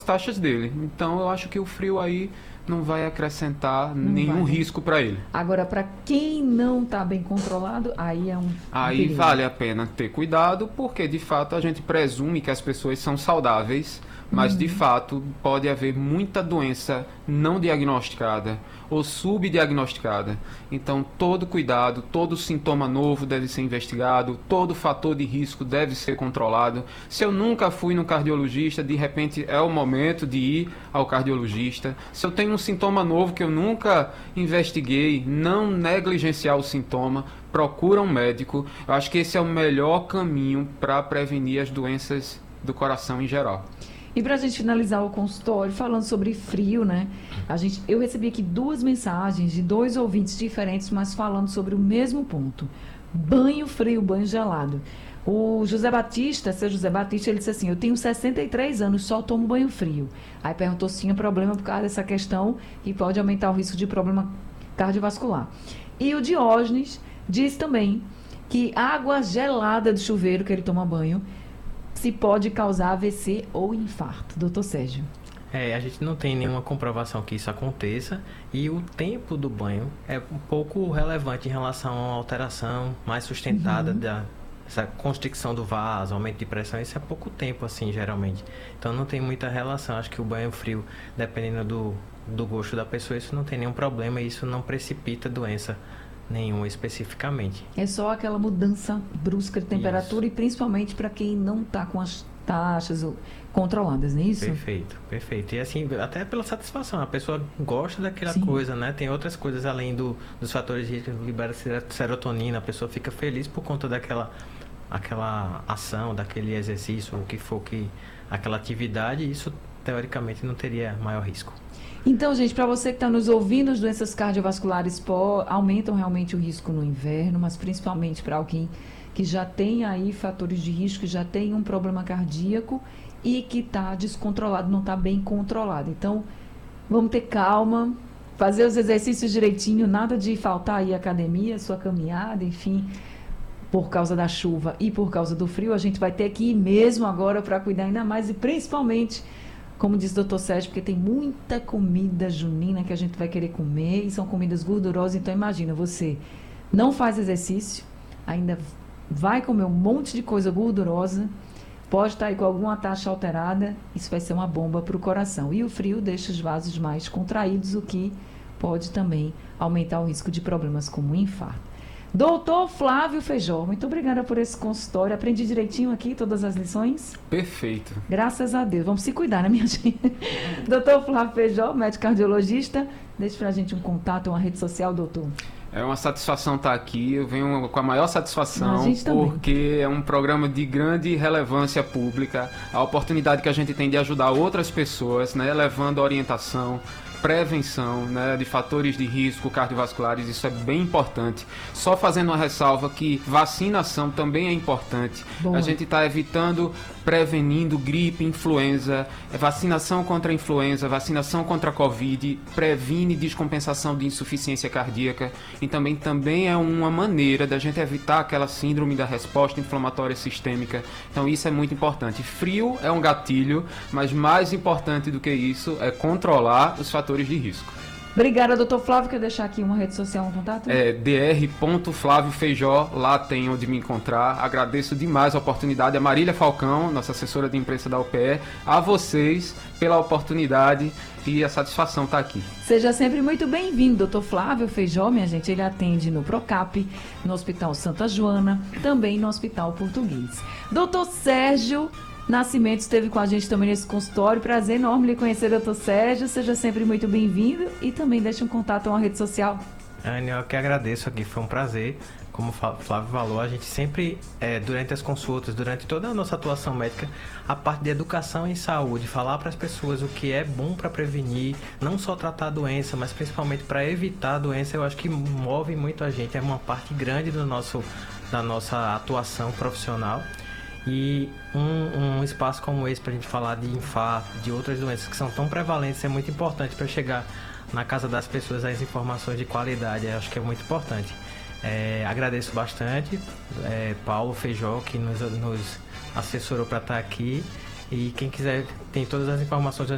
taxas dele. Então eu acho que o frio aí não vai acrescentar Não nenhum vai, né? risco para ele. Agora, para quem não está bem controlado, aí é um Aí perigo. vale a pena ter cuidado, porque de fato a gente presume que as pessoas são saudáveis, mas de fato pode haver muita doença não diagnosticada ou subdiagnosticada. Então todo cuidado, todo sintoma novo deve ser investigado, todo fator de risco deve ser controlado. Se eu nunca fui no cardiologista, de repente é o momento de ir ao cardiologista. Se eu tenho um sintoma novo que eu nunca investiguei, não negligenciar o sintoma, procura um médico. Eu acho que esse é o melhor caminho para prevenir as doenças do coração em geral. E para a gente finalizar o consultório, falando sobre frio, né? Eu recebi aqui 2 mensagens de 2 ouvintes diferentes, mas falando sobre o mesmo ponto. Banho frio, banho gelado. O José Batista, seu José Batista, ele disse assim: eu tenho 63 anos, só tomo banho frio. Aí perguntou se tinha problema por causa dessa questão e pode aumentar o risco de problema cardiovascular. E o Diógenes diz também que água gelada do chuveiro que ele toma banho se pode causar AVC ou infarto. Doutor Sérgio. A gente não tem nenhuma comprovação que isso aconteça e o tempo do banho é um pouco relevante em relação a uma alteração mais sustentada essa constricção do vaso, aumento de pressão. Isso é pouco tempo, assim, geralmente. Então não tem muita relação. Acho que o banho frio, dependendo do gosto da pessoa, isso não tem nenhum problema e isso não precipita doença nenhuma especificamente. É só aquela mudança brusca de temperatura Isso. e principalmente para quem não está com as taxas controladas, não é isso? Perfeito, perfeito. E assim, até pela satisfação, a pessoa gosta daquela Sim. coisa, né? Tem outras coisas além dos fatores de risco, libera serotonina, a pessoa fica feliz por conta aquela ação, daquele exercício, o que for aquela atividade, isso teoricamente não teria maior risco. Então, gente, para você que está nos ouvindo, as doenças cardiovasculares aumentam realmente o risco no inverno, mas principalmente para alguém que já tem aí fatores de risco, já tem um problema cardíaco e que está descontrolado, não está bem controlado. Então, vamos ter calma, fazer os exercícios direitinho, nada de faltar aí a academia, sua caminhada, enfim, por causa da chuva e por causa do frio, a gente vai ter que ir mesmo agora para cuidar ainda mais e principalmente, como diz o Dr. Sérgio, porque tem muita comida junina que a gente vai querer comer e são comidas gordurosas, então imagina, você não faz exercício, ainda vai comer um monte de coisa gordurosa, pode estar aí com alguma taxa alterada, isso vai ser uma bomba para o coração. E o frio deixa os vasos mais contraídos, o que pode também aumentar o risco de problemas como infarto. Doutor Flávio Feijó, muito obrigada por esse consultório. Aprendi direitinho aqui todas as lições? Perfeito. Graças a Deus. Vamos se cuidar, né, minha gente? Doutor Flávio Feijó, médico cardiologista. Deixe pra gente um contato, uma rede social, doutor. É uma satisfação estar aqui, eu venho com a maior A satisfação, gente também. porque é um programa de grande relevância pública, a oportunidade que a gente tem de ajudar outras pessoas, né, levando orientação, prevenção, né, de fatores de risco cardiovasculares, isso é bem importante. Só fazendo uma ressalva que vacinação também é importante. Bom. A gente está evitando, prevenindo gripe, influenza, vacinação contra a influenza, vacinação contra a Covid, previne descompensação de insuficiência cardíaca e também é uma maneira da gente evitar aquela síndrome da resposta inflamatória sistêmica. Então isso é muito importante. Frio é um gatilho, mas mais importante do que isso é controlar os fatores de risco. Obrigada, doutor Flávio. Quer deixar aqui uma rede social, um contato? É dr.flaviofeijó, lá tem onde me encontrar. Agradeço demais a oportunidade. A Marília Falcão, nossa assessora de imprensa da UPE, a vocês pela oportunidade e a satisfação estar aqui. Seja sempre muito bem-vindo, doutor Flávio Feijó, minha gente. Ele atende no Procap, no Hospital Santa Joana, também no Hospital Português. Doutor Sérgio Nascimento esteve com a gente também nesse consultório. Prazer enorme lhe conhecer, doutor Sérgio. Seja sempre muito bem-vindo e também deixe um contato a uma rede social. Anny, eu que agradeço aqui, foi um prazer. Como o Flávio falou, a gente sempre, durante as consultas, durante toda a nossa atuação médica, a parte de educação em saúde, falar para as pessoas o que é bom para prevenir, não só tratar a doença, mas principalmente para evitar a doença, eu acho que move muito a gente, é uma parte grande da nossa atuação profissional. E um espaço como esse para a gente falar de infarto, de outras doenças que são tão prevalentes, é muito importante para chegar na casa das pessoas as informações de qualidade, eu acho que é muito importante. Agradeço bastante Paulo Feijó, que nos assessorou para estar aqui, e quem quiser tem todas as informações